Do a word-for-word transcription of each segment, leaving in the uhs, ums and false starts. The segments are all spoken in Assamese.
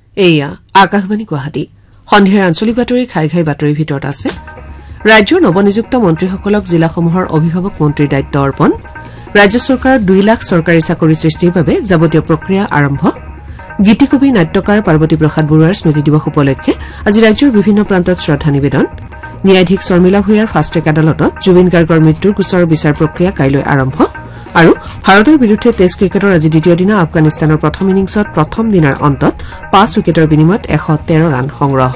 এয়া আকাশবাণী গুৱাহাটী সন্ধিয়াৰ আঞ্চলিক বাতৰি খাই খাই বাতৰিৰ ভিতৰত আছে ৰাজ্যৰ নৱনিযুক্ত মন্ত্ৰীসকলক জিলাসমূহৰ অভিভাৱক মন্ত্ৰীৰ দায়িত্ব অৰ্পণ ৰাজ্য চৰকাৰৰ দুই লাখ চৰকাৰী চাকৰি সৃষ্টিৰ বাবে যাৱতীয় প্ৰক্ৰিয়া আৰম্ভ গীতিকবি নাট্যকাৰ পাৰ্বতী প্ৰসাদ বৰুৱাৰ স্মৃতি দিৱস উপলক্ষে আজি ৰাজ্যৰ বিভিন্ন প্ৰান্তত শ্ৰদ্ধা নিবেদন ন্যায়াধীশ শৰ্মিলা ভূঞাৰ ফাষ্ট ট্ৰেক আদালতত জুবিন গাৰ্গৰ মৃত্যুৰ গোচৰৰ বিচাৰ প্ৰক্ৰিয়া কাইলৈ আৰম্ভ আৰু ভাৰতৰ বিৰুদ্ধে টেষ্ট ক্ৰিকেটৰ আজি দ্বিতীয় দিনা আফগানিস্তানৰ প্ৰথম ইনিংছত প্ৰথম দিনাৰ অন্তত পাঁচ উইকেটৰ বিনিময়ত এশ তেৰ ৰান সংগ্ৰহ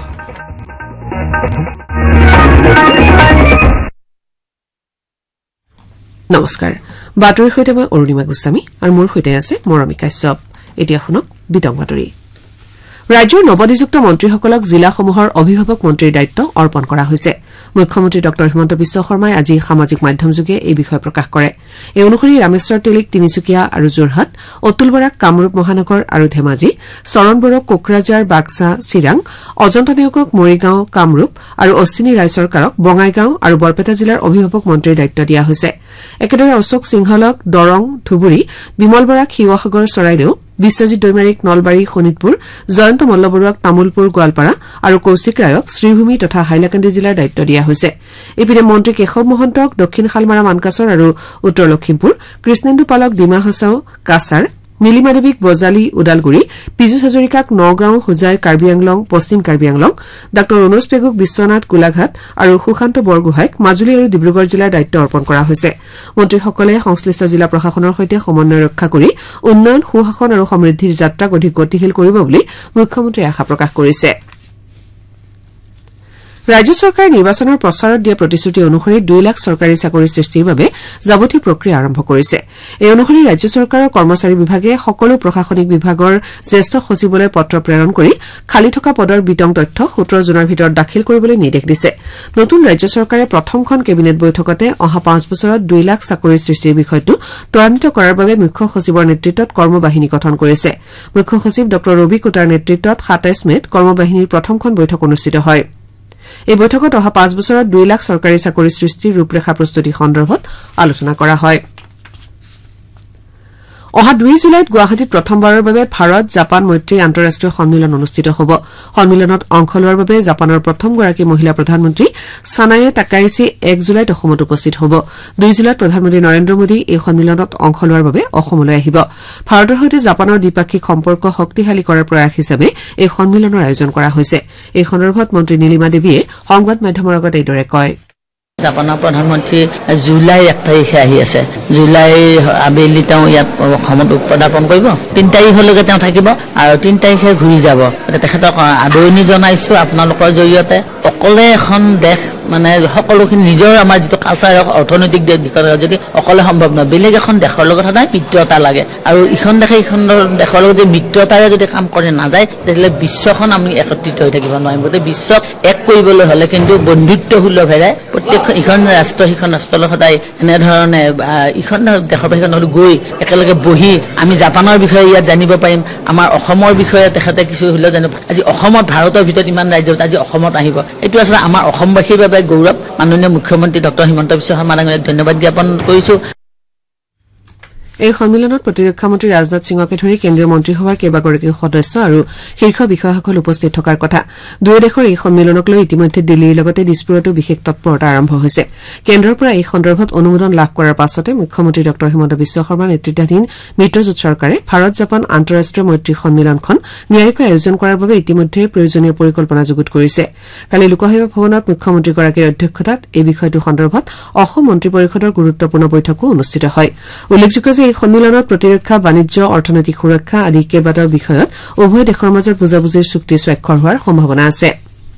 নমস্কাৰ বাতৰিৰ সৈতে মই অৰুণিমা গোস্বামী আৰু মোৰ সৈতে আছে মৰমী কাশ্যপ এতিয়া শুনক বিতং বাতৰি ৰাজ্যৰ নৱনিযুক্ত মন্ত্ৰীসকলক জিলাসমূহৰ অভিভাৱক মন্ত্ৰীৰ দায়িত্ব অৰ্পণ কৰা হৈছে মুখ্যমন্ত্ৰী ডঃ হিমন্ত বিশ্ব শৰ্মাই আজি সামাজিক মাধ্যমযোগে এই বিষয়ে প্ৰকাশ কৰে এই অনুসৰি ৰামেশ্বৰ তেলীক তিনিচুকীয়া আৰু যোৰহাট অতুল বৰাক কামৰূপ মহানগৰ আৰু ধেমাজি চৰণ বড়োক কোকৰাঝাৰ বাক্সা চিৰাং অজন্তা নেওগক মৰিগাঁও কামৰূপ আৰু অশ্বিনী ৰায় চৰকাৰক বঙাইগাঁও আৰু বৰপেটা জিলাৰ অভিভাৱক মন্ত্ৰীৰ দায়িত্ব দিয়া হৈছে একেদৰে অশোক সিংহলক দৰং ধুবুৰী বিমল বৰাক শিৱসাগৰ চৰাইদেউ বিশ্বজিৎ দৈমাৰীক নলবাৰী শোণিতপুৰ জয়ন্ত মল্লবৰুৱাক তামুলপুৰ গোৱালপাৰা আৰু কৌশিক ৰায়ক শ্ৰীভূমি তথা হাইলাকান্দি জিলাৰ দায়িত্ব দিয়া হৈছে ইপিনে মন্ত্ৰী কেশৱ মহন্তক দক্ষিণ শালমাৰা মানকাছৰ আৰু উত্তৰ লখিমপুৰ কৃষ্ণেন্দু পালক ডিমা হাছাও কাছাৰ নীলিমা দেৱীক বজালী ওদালগুৰি পীযুষ হাজৰিকাক নগাঁও হোজাই কাৰ্বি আংলং পশ্চিম কাৰ্বি আংলং ডাঃ অনুজ পেগুক বিশ্বনাথ গোলাঘাট আৰু সুশান্ত বৰগোহাঁইক মাজুলী আৰু ডিব্ৰুগড় জিলাৰ দায়িত্ব অৰ্পণ কৰা হৈছে মন্ত্ৰীসকলে সংশ্লিষ্ট জিলা প্ৰশাসনৰ সৈতে সমন্বয় ৰক্ষা কৰি উন্নয়ন সুশাসন আৰু সমৃদ্ধিৰ যাত্ৰাক অধিক গতিশীল কৰিব বুলি মুখ্যমন্ত্ৰীয়ে আশা প্ৰকাশ কৰিছে ৰাজ্য চৰকাৰে নিৰ্বাচনৰ প্ৰচাৰত দিয়া প্ৰতিশ্ৰুতি অনুসৰি দুই লাখ চৰকাৰী চাকৰি সৃষ্টিৰ বাবে যাৱতীয় প্ৰক্ৰিয়া আৰম্ভ কৰিছে এই অনুসৰি ৰাজ্য চৰকাৰৰ কৰ্মচাৰী বিভাগে সকলো প্ৰশাসনিক বিভাগৰ জ্যেষ্ঠ সচিবলৈ পত্ৰ প্ৰেৰণ কৰি খালী থকা পদৰ বিতং তথ্য সোতৰ জুনৰ ভিতৰত দাখিল কৰিবলৈ নিৰ্দেশ দিছে নতুন ৰাজ্য চৰকাৰে প্ৰথমখন কেবিনেট বৈঠকতে অহা পাঁচ বছৰত দুই লাখ চাকৰি সৃষ্টিৰ বিষয়টো ত্বৰান্বিত কৰাৰ বাবে মুখ্য সচিবৰ নেতৃত্বত কৰ্মবাহিনী গঠন কৰিছে মুখ্য সচিব ডঃ ৰবি কোটাৰ নেতৃত্বত সাতাইশ মেত কৰ্মবাহিনীৰ প্ৰথমখন বৈঠক অনুষ্ঠিত হয় এই বৈঠকত অহা পাঁচ বছৰত দুই লাখ চৰকাৰী চাকৰি সৃষ্টিৰ ৰূপৰেখা প্ৰস্তুতি সন্দৰ্ভত আলোচনা কৰা হয় অহা দুই জুলাইত গুৱাহাটীত প্ৰথমবাৰৰ বাবে ভাৰত জাপান মৈত্ৰী আন্তঃৰাষ্ট্ৰীয় সন্মিলন অনুষ্ঠিত হ'ব সন্মিলনত অংশ লোৱাৰ বাবে জাপানৰ প্ৰথমগৰাকী মহিলা প্ৰধানমন্ত্ৰী সানায়ে তাকাইছি এক জুলাইত অসমত উপস্থিত হ'ব দুই জুলাইত প্ৰধানমন্ত্ৰী নৰেন্দ্ৰ মোদী এই সন্মিলনত অংশ লোৱাৰ বাবে অসমলৈ আহিব ভাৰতৰ সৈতে জাপানৰ দ্বিপাক্ষিক সম্পৰ্ক শক্তিশালী কৰাৰ প্ৰয়াস হিচাপে এই সন্মিলনৰ আয়োজন কৰা হৈছে এই সন্দৰ্ভত মন্ত্ৰী নীলিমা দেৱীয়ে সংবাদ মাধ্যমৰ আগত এইদৰে কয় জাপানৰ প্ৰধানমন্ত্ৰী জুলাই এক তাৰিখে আহি আছে জুলাই আবেলি তেওঁ ইয়াত অসমত পদাৰ্পণ কৰিব তিনি তাৰিখলৈকে তেওঁ থাকিব আৰু তিনি তাৰিখে ঘূৰি যাব তেখেতক আদৰণি জনাইছো আপোনালোকৰ জৰিয়তে অকলে এখন দেশ মানে সকলোখিনি নিজৰ আমাৰ যিটো কালচাৰ অৰ্থনৈতিক দিশত যদি অকলে সম্ভৱ নহয় বেলেগ এখন দেশৰ লগত সদায় মিত্ৰতা লাগে আৰু ইখন দেশে ইখন দেশৰ লগত যদি মিত্ৰতাৰে যদি কাম কৰি নাযায় তেতিয়াহ'লে বিশ্বখন আমি একত্ৰিত হৈ থাকিব নোৱাৰিম গতিকে বিশ্বক এক কৰিবলৈ হ'লে কিন্তু বন্ধুত্বসুলভেৰে প্ৰত্যেক ইখন ৰাষ্ট্ৰ সিখন ৰাষ্ট্ৰৰ সদায় এনেধৰণে ইখন দেশৰ পৰা সিখন গৈ একেলগে বহি আমি জাপানৰ বিষয়ে ইয়াত জানিব পাৰিম আমাৰ অসমৰ বিষয়ে তেখেতে কিছু হ'লেও জানিব আজি অসমত ভাৰতৰ ভিতৰত ইমান ৰাজ্য আজি অসমত আহিব এইটো আচলতে আমাৰ অসমবাসীৰ বাবে গৌৰৱ মাননীয় মুখ্যমন্ত্ৰী ডঃ হিমন্ত বিশ্ব শৰ্মাক ধন্যবাদ জ্ঞাপন কৰিছো এই সন্মিলনত প্ৰতিৰক্ষা মন্ত্ৰী ৰাজনাথ সিঙকে ধৰি কেন্দ্ৰীয় মন্ত্ৰীসভাৰ কেইবাগৰাকী সদস্য আৰু শীৰ্ষ বিষয়াসকল উপস্থিত থকাৰ কথা দুয়ো দেশৰ এই সন্মিলনক লৈ ইতিমধ্যে দিল্লীৰ লগতে দিছপুৰতো বিশেষ তৎপৰতা আৰম্ভ হৈছে কেন্দ্ৰৰ পৰা এই সন্দৰ্ভত অনুমোদন লাভ কৰাৰ পাছতে মুখ্যমন্ত্ৰী ডঃ হিমন্ত বিশ্ব শৰ্মা নেতৃত্বাধীন মিত্ৰজোঁট চৰকাৰে ভাৰত জাপান আন্তঃৰাষ্ট্ৰীয় মৈত্ৰী সন্মিলনখন নিয়াৰিকৈ আয়োজন কৰাৰ বাবে ইতিমধ্যে প্ৰয়োজনীয় পৰিকল্পনা যুগুত কৰিছে কালি লোকসেৱা ভৱনত মুখ্যমন্ত্ৰীগৰাকীৰ অধ্যক্ষতাত এই বিষয়টো সন্দৰ্ভত অসম মন্ত্ৰী পৰিষদৰ গুৰুত্বপূৰ্ণ বৈঠকো অনুষ্ঠিত হয় উল্লেখযোগ্য যে এই সন্মিলনত প্ৰতিৰক্ষা বাণিজ্য অৰ্থনৈতিক সুৰক্ষা আদি কেইবাটাও বিষয়ত উভয় দেশৰ মাজত বুজাবুজিৰ চুক্তি স্বাক্ষৰ হোৱাৰ সম্ভাৱনা আছে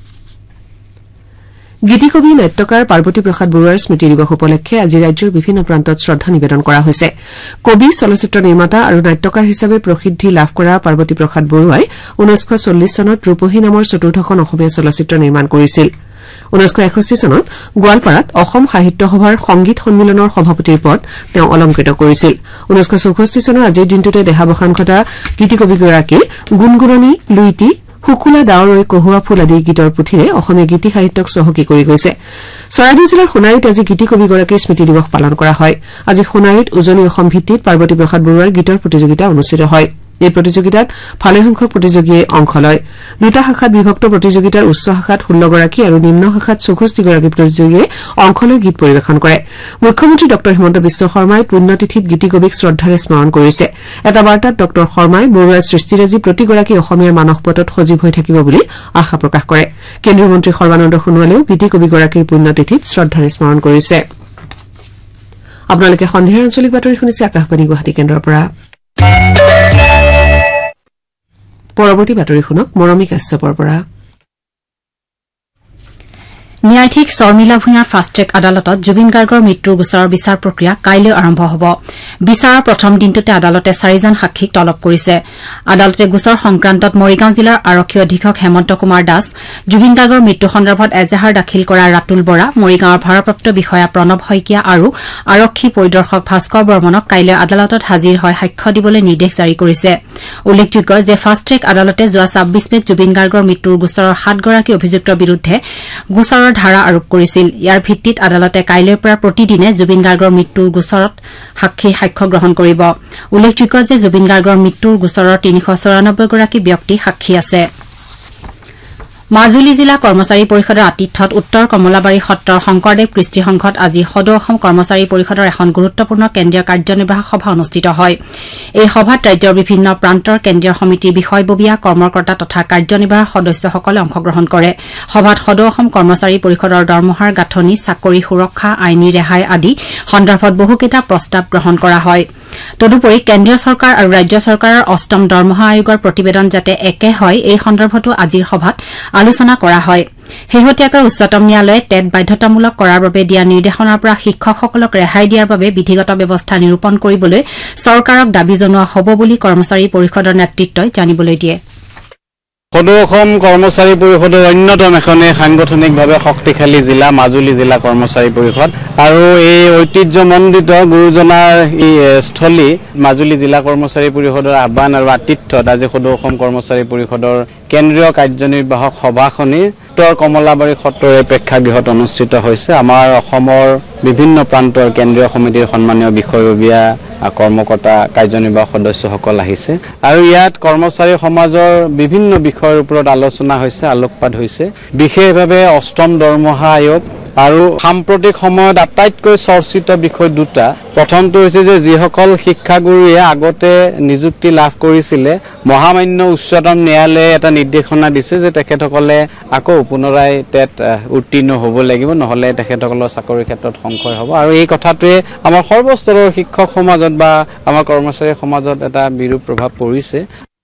গীতিকবি নাট্যকাৰ পাৰ্বতী প্ৰসাদ বৰুৱাৰ স্মৃতি দিৱস উপলক্ষে আজি ৰাজ্যৰ বিভিন্ন প্ৰান্তত শ্ৰদ্ধা নিবেদন কৰা হৈছে কবি চলচ্চিত্ৰ নিৰ্মাতা আৰু নাট্যকাৰ হিচাপে প্ৰসিদ্ধি লাভ কৰা পাৰ্বতী প্ৰসাদ বৰুৱাই ঊনৈশ চল্লিশ চনত ৰূপহী নামৰ চতুৰ্থখন অসমীয়া চলচ্চিত্ৰ নিৰ্মাণ কৰিছিল ঊনৈশ এষষ্ঠি চনত গোৱালপাৰাত অসম সাহিত্য সভাৰ সংগীত সন্মিলনৰ সভাপতিৰ পদ তেওঁ অলংকৃত কৰিছিল ঊনৈশ চৌষষ্ঠি চনৰ আজিৰ দিনটোতে দেহাৱসান ঘটা গীতিকবিগৰাকীৰ গুণগুণনি লুইটি শুকুলা ডাৱৰৈ কহুৱা ফুল আদি গীতৰ পুথিৰে অসমীয়া গীতি সাহিত্যক চহকী কৰি গৈছে চৰাইদেউ জিলাৰ সোণাৰীত আজি গীতিকবিগৰাকীৰ স্মৃতি দিৱস পালন কৰা হয় আজি সোণাৰীত উজনি অসম ভিত্তিত পাৰ্বতী প্ৰসাদ বৰুৱাৰ গীতৰ প্ৰতিযোগিতা অনুষ্ঠিত হয় এই প্ৰতিযোগিতাত ভালেসংখ্যক প্ৰতিযোগীয়ে অংশ লয় দুটা শাখাত বিভক্ত প্ৰতিযোগিতাৰ উচ্চ শাখাত ষোল্ল গৰাকী আৰু নিম্ন শাখাত চৌষষ্ঠি গৰাকী প্ৰতিযোগীয়ে অংশ লৈ গীত পৰিৱেশন কৰে মুখ্যমন্ত্ৰী ডক্টৰ হিমন্ত বিশ্ব শৰ্মাই পুণ্যতিথিত গীতিকবিক শ্ৰদ্ধাৰে স্মৰণ কৰিছে এটা বাৰ্তাত ডক্টৰ শৰ্মাই বৰুৱাৰ সৃষ্টিৰাজি প্ৰতিগৰাকী অসমীয়াৰ মানসপটত সজীৱ হৈ থাকিব বুলি আশা প্ৰকাশ কৰে কেন্দ্ৰীয় মন্ত্ৰী সৰ্বানন্দ সোণোৱালেও গীতিকবিগৰাকীৰ পুণ্যতিথিত শ্ৰদ্ধাৰে স্মৰণ কৰিছে আপোনালোকে সন্ধিয়াৰ আঞ্চলিক বাতৰি শুনিছে আকাশবাণী গুৱাহাটী কেন্দ্ৰৰ পৰা পৰৱৰ্তী বাতৰি শুনক মৰমী কাশ্যপৰ পৰা ন্যায়াধীশ শৰ্মিলা ভূঞাৰ ফাষ্ট ট্ৰেক আদালতত জুবিন গাৰ্গৰ মৃত্যুৰ গোচৰৰ বিচাৰ প্ৰক্ৰিয়া কাইলৈ আৰম্ভ হ'ব বিচাৰৰ প্ৰথম দিনটোতে আদালতে চাৰিজন সাক্ষীক তলব কৰিছে আদালতে গোচৰ সংক্ৰান্তত মৰিগাঁও জিলাৰ আৰক্ষী অধীক্ষক হেমন্ত কুমাৰ দাস জুবিন গাৰ্গৰ মৃত্যু সন্দৰ্ভত এজাহাৰ দাখিল কৰা ৰাতুল বৰা মৰিগাঁৱৰ ভাৰপ্ৰাপ্ত বিষয়া প্ৰণৱ শইকীয়া আৰু আৰক্ষী পৰিদৰ্শক ভাস্কৰ বৰ্মনক কাইলৈ আদালতত হাজিৰ হৈ সাক্ষ্য দিবলৈ নিৰ্দেশ জাৰি কৰিছে উল্লেখযোগ্য যে ফাষ্ট ট্ৰেক আদালতে যোৱা ছাব্বিছ মেত জুবিন গাৰ্গৰ মৃত্যুৰ গোচৰৰ সাতগৰাকী অভিযুক্তৰ বিৰুদ্ধে গোচৰৰ ধাৰা আৰোপ কৰিছিল ইয়াৰ ভিত্তিত আদালতে কাইলৈৰ পৰা প্ৰতিদিনে জুবিন গাৰ্গৰ মৃত্যুৰ গোচৰত সাক্ষী সাক্ষ্য গ্ৰহণ কৰিব উল্লেখযোগ্য যে জুবিন গাৰ্গৰ মৃত্যুৰ গোচৰৰ তিনিশ চৌৰানব্বৈ গৰাকী ব্যক্তি সাক্ষী আছে মাজুলী জিলা কৰ্মচাৰী পৰিষদৰ আতিথ্যত উত্তৰ কমলাবাৰী সত্ৰৰ শংকৰদেৱ কৃষ্টি সংঘত আজি সদৌ অসম কৰ্মচাৰী পৰিষদৰ এখন গুৰুত্বপূৰ্ণ কেন্দ্ৰীয় কাৰ্যনিৰ্বাহক সভা অনুষ্ঠিত হয় এই সভাত ৰাজ্যৰ বিভিন্ন প্ৰান্তৰ কেন্দ্ৰীয় সমিতিৰ বিষয়ববীয়া কৰ্মকৰ্তা তথা কাৰ্যনিৰ্বাহক সদস্যসকলে অংশগ্ৰহণ কৰে সভাত সদৌ অসম কৰ্মচাৰী পৰিষদৰ দৰমহাৰ গাঁথনি চাকৰি সুৰক্ষা আইনী ৰেহাই আদি সন্দৰ্ভত বহুকেইটা প্ৰস্তাৱ গ্ৰহণ কৰা হয় তদুপৰি কেন্দ্ৰীয় চৰকাৰ আৰু ৰাজ্য চৰকাৰৰ অষ্টম দৰমহা আয়োগৰ প্ৰতিবেদন যাতে একে হয় এই সন্দৰ্ভতো আজিৰ সভাত আলোচনা কৰা হয় শেহতীয়াকৈ উচ্চতম ন্যায়ালয়ে টেট বাধ্যতামূলক কৰাৰ বাবে দিয়া নিৰ্দেশনাৰ পৰা শিক্ষকসকলক ৰেহাই দিয়াৰ বাবে বিধিগত ব্যৱস্থা নিৰূপণ কৰিবলৈ চৰকাৰক দাবী জনোৱা হ'ব বুলি কৰ্মচাৰী পৰিষদৰ নেতৃত্বই জানিবলৈ দিয়ে সদৌ অসম কৰ্মচাৰী পৰিষদৰ অন্যতম এখনে সাংগঠনিকভাৱে শক্তিশালী জিলা মাজুলী জিলা কৰ্মচাৰী পৰিষদ আৰু এই ঐতিহ্যমণ্ডিত গুৰুজনাৰ এই স্থলী মাজুলী জিলা কৰ্মচাৰী পৰিষদৰ আহ্বান আৰু আতিথ্যত আজি সদৌ অসম কৰ্মচাৰী পৰিষদৰ কেন্দ্ৰীয় কাৰ্যনিৰ্বাহক সভাখনি উত্তৰ কমলাবাৰী সত্ৰৰ প্ৰেক্ষাগৃহত অনুষ্ঠিত হৈছে আমাৰ অসমৰ বিভিন্ন প্ৰান্তৰ কেন্দ্ৰীয় সমিতিৰ সন্মানীয় বিষয়ববীয়া কৰ্মকৰ্তা কাৰ্যনিৰ্বাহক সদস্যসকল আহিছে আৰু ইয়াত কৰ্মচাৰী সমাজৰ বিভিন্ন বিষয়ৰ ওপৰত আলোচনা হৈছে আলোকপাত হৈছে বিশেষভাৱে অষ্টম দৰমহা আয়োগ আৰু সাম্প্ৰতিক সময়ত আটাইতকৈ চৰ্চিত বিষয় দুটা প্ৰথমটো হৈছে যে যিসকল শিক্ষাগুৰুৱে আগতে নিযুক্তি লাভ কৰিছিলে মহামান্য উচ্চতম ন্যায়ালয়ে এটা নিৰ্দেশনা দিছে যে তেখেতসকলে আকৌ পুনৰাই টেট উত্তীৰ্ণ হ'ব লাগিব নহলে তেখেতসকলৰ চাকৰিৰ ক্ষেত্ৰত সংশয় হ'ব আৰু এই কথাটোৱে আমাৰ সৰ্বস্তৰৰ শিক্ষক সমাজত বা আমাৰ কৰ্মচাৰী সমাজত এটা বিৰূপ প্ৰভাৱ পৰিছে